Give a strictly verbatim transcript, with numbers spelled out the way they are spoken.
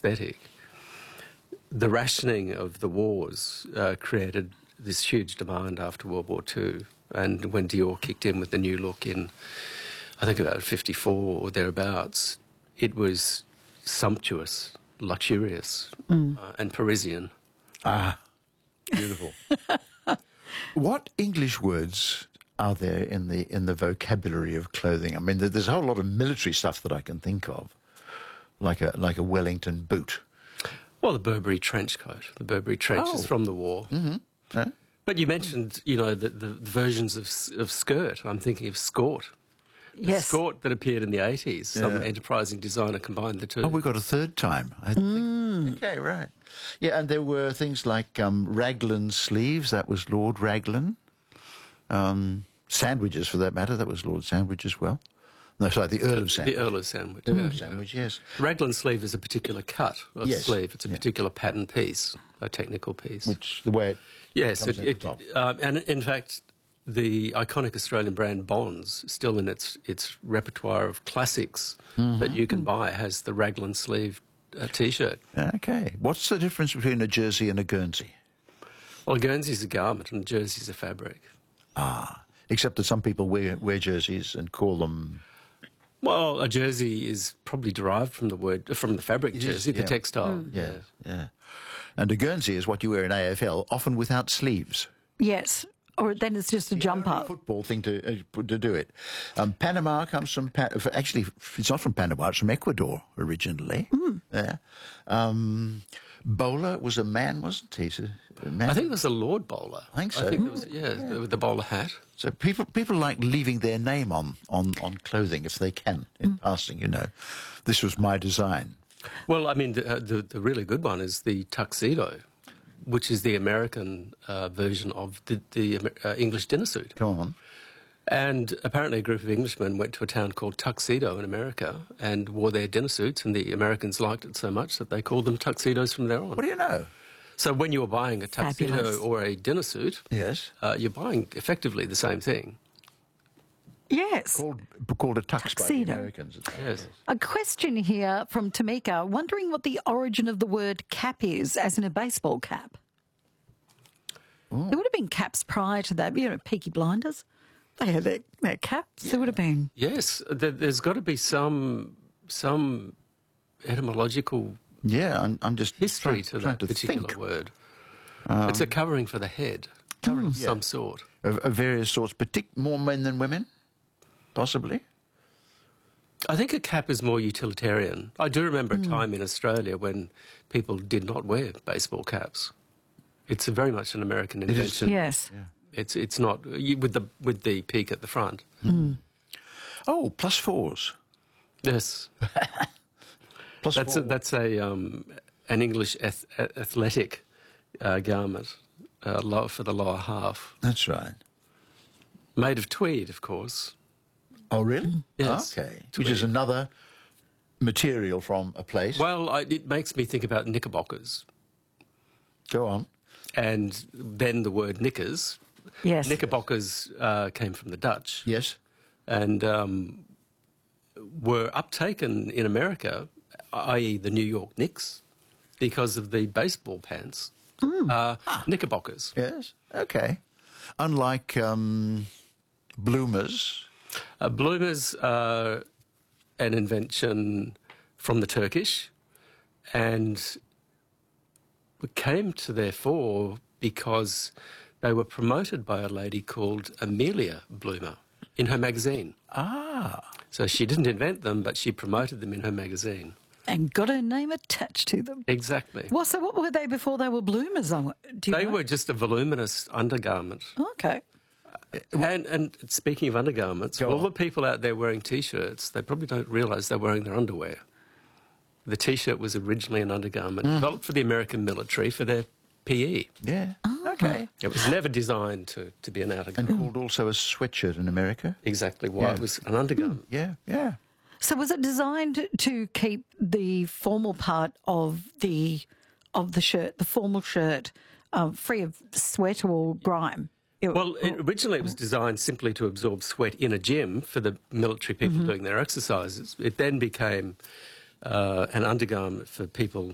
aesthetic. The rationing of the wars uh, created this huge demand after World War Two, and when Dior kicked in with the new look in, I think about fifty-four or thereabouts, it was sumptuous, luxurious, mm. uh, and Parisian. Ah, beautiful. What English words are there in the in the vocabulary of clothing? I mean, there's a whole lot of military stuff that I can think of, like a like a Wellington boot. Well, the Burberry trench coat. The Burberry trench Oh. is from the war. Mm-hmm. Huh? But you mentioned, you know, the, the versions of, of skirt. I'm thinking of skort. The Yes. skort that appeared in the eighties. Some Yeah. enterprising designer combined the two. Oh, we got a third time. I think. Okay, right. Yeah, and there were things like um, raglan sleeves. That was Lord Raglan. Um, sandwiches, for that matter. That was Lord Sandwich as well. No, sorry, the Earl of Sandwich. The Earl of Sandwich. Earl yeah, of yeah. Sandwich, yes. Raglan sleeve is a particular cut of Yes. sleeve. It's a Yeah. particular pattern piece, a technical piece. Which the way it yes, comes it, at the it, top. um, and in fact, the iconic Australian brand Bonds, still in its its repertoire of classics Mm-hmm. that you can buy, has the Raglan sleeve uh, T-shirt. Okay. What's the difference between a jersey and a Guernsey? Well, a Guernsey's a garment and a jersey's a fabric. Ah, except that some people wear, wear jerseys and call them... Well, a jersey is probably derived from the word from the fabric It is, jersey, the yeah. textile. Yeah, yeah. And a Guernsey is what you wear in A F L, often without sleeves. Yes. Or then it's just a jump Only up. football thing to uh, to do it. Um, Panama comes from pa- actually it's not from Panama, it's from Ecuador originally. Mm. Yeah. Um, Bowler was a man, wasn't he? So, a man. I think there's a Lord Bowler. I think so. I think there was, yeah, the- with the bowler hat. So people people like leaving their name on on, on clothing if they can in passing. You know, this was my design. Well, I mean, the, uh, the the really good one is the tuxedo, which is the American uh, version of the, the uh, English dinner suit. Come on. And apparently a group of Englishmen went to a town called Tuxedo in America and wore their dinner suits, and the Americans liked it so much that they called them tuxedos from there on. What do you know? So when you're buying a tuxedo Fabulous. or a dinner suit, Yes. uh, you're buying effectively the same thing. Yes. Called called a tux by the Tuxedo. Americans. Yes. A question here from Tamika, wondering what the origin of the word cap is, as in a baseball cap. Ooh. There would have been caps prior to that. You know, Peaky Blinders. They had their, their caps. There would have been. Yes, there, there's got to be some some etymological Yeah, I'm, I'm just history trying, to trying that to particular think. word. it's a covering for the head Covering, of yeah. some sort. Of, of various sorts, partic- more men than women, possibly. I think a cap is more utilitarian. I do remember a time in Australia when people did not wear baseball caps. It's a very much an American is. invention. Yes. Yeah. It's it's not you, with the with the peak at the front. Oh, plus fours. Yes, Plus that's four. a, that's a um, an English ath- athletic uh, garment uh, low, for the lower half, That's right. made of tweed, of course. Oh, really? Yes. Okay. Which is Tweed. another material from a place. Well, I, it makes me think about knickerbockers, Go on. and then the word knickers. Yes. Knickerbockers uh, came from the Dutch. Yes. and um, were uptaken in America, that is the New York Knicks, because of the baseball pants, uh, knickerbockers. Yes. Okay. Unlike um, bloomers. Uh, bloomers are an invention from the Turkish, and came to their fore because they were promoted by a lady called Amelia Bloomer in her magazine. Ah. So she didn't invent them, but she promoted them in her magazine. And got a name attached to them. Exactly. Well, so what were they before they were bloomers? I wa- Do you They know? were just a voluminous undergarment. Okay. And, and speaking of undergarments, Go all on. the people out there wearing T-shirts, they probably don't realise they're wearing their underwear. The T-shirt was originally an undergarment, developed for the American military for their P E. Yeah. Okay. It was never designed to, to be an outer And garment. called also a sweatshirt in America. Exactly why Yeah. it was an undergarment. Yeah. Yeah. So was it designed to keep the formal part of the of the shirt, the formal shirt, um, free of sweat or grime? It- Well, it, originally it was designed simply to absorb sweat in a gym for the military people doing their exercises. It then became uh, an undergarment for people